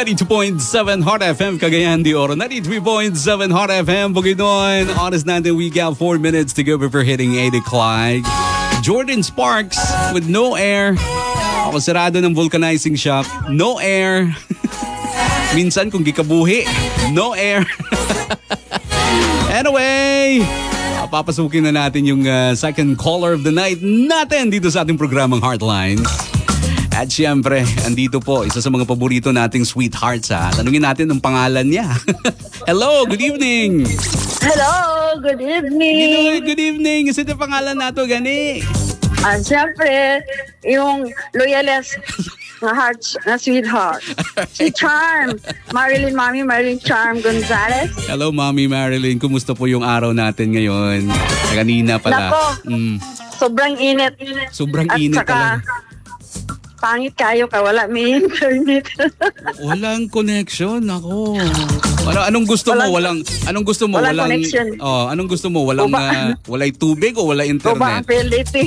92.7 Hot FM Cagayan de Oro. 93.7 Hot FM Bukidnon. Honest natin, we got 4 minutes to go before hitting 8 o'clock. Jordan Sparks with No Air. Ako sarado ng vulcanizing shop. No air. Minsan kung gikabuhi, no air. Anyway, papasukin na natin yung second caller of the night natin dito sa ating programang Heartlines. At syempre, andito po, isa sa mga paborito nating sweethearts ha. Tanungin natin ang pangalan niya. Hello, good evening. Hello, good evening. Good evening. Isa yung pangalan nato, gani. Siyempre, yung loyalist na hearts, na sweetheart. Si Charm. Marilyn Charm Gonzalez. Hello, Mami Marilyn. Kumusta po yung araw natin ngayon? Kanina pala. Nako, sobrang init. Sobrang at init saka, talaga. Pangit kayo ka, wala may internet. Walang connection, ako. Anong gusto mo? Anong gusto mo? Walang connection. Oh, anong gusto mo? Walay tubig o wala internet? Guba ang piliti.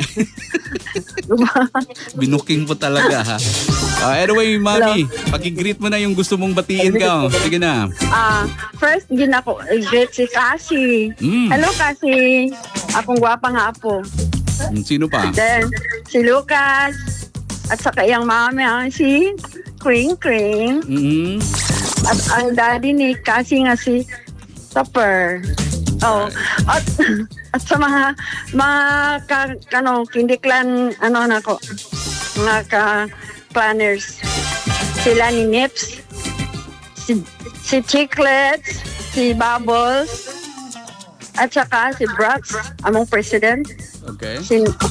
Binuking po talaga ha. Anyway, Mami, pag-greet mo na yung gusto mong batiin ka. Sige na. First, hindi na ako greet si Cassie. Hello, Cassie. Akong gwapang apo. Sino pa? Then, si Lucas. At saka yung mami, si Kring. At ang daddy ni Cassie nga si Topper. Oh, at sa mga kindiklan, nako, mga ka-planners. Sila ni Nips, si Chiclets, si Bubbles, at saka si Brax, among president. Okay.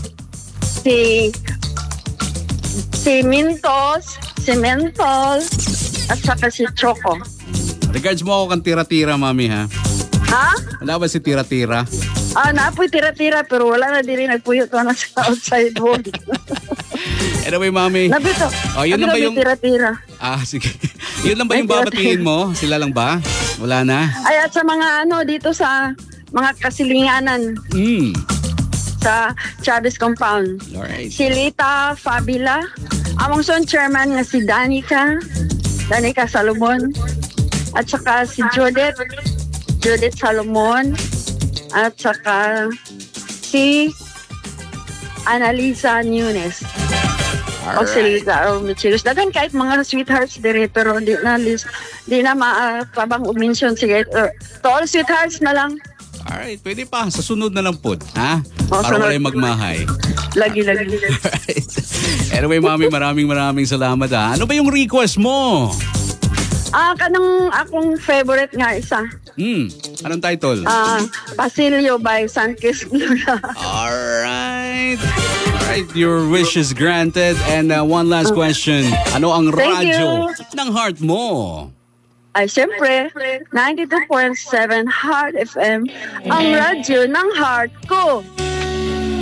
Si Mintos, si Mentol, at saka si Choco. Regards mo ako kang tira-tira, Mami, ha? Ha? Wala ba si tira-tira? Napoy tira-tira, pero wala na din nagpuyot na sa outside world. Anyway, Mami. Nabito. Yun lang ba yung... tira-tira. Sige. Yun lang ba yung babatiin mo? Sila lang ba? Wala na? Ay, at sa mga dito sa mga kasilinganan. Sa Chavez Compound. Alright. Si Lita Fabila. Among son chairman nga si Danica Salomon. At saka si Judith Salomon. At saka si Annalisa Nunes. O si Lita o Michilos. Dagan kahit mga sweethearts dire, pero di na mapabang mention. Sige, to all sweethearts na lang. Alright, pwede pa. Sa sunod na lang po. Ha? Para wala yung magmahay. Lagi. Alright. Anyway, Mami, maraming salamat ha. Ano ba yung request mo? Kanang akong favorite nga isa. Anong title? Pasilyo by Sanchez Luna. Alright, your wish is granted. And one last question. Ano ang radyo ng heart mo? Ay, siyempre, 92.7 Heart FM, ang radyo ng heart ko.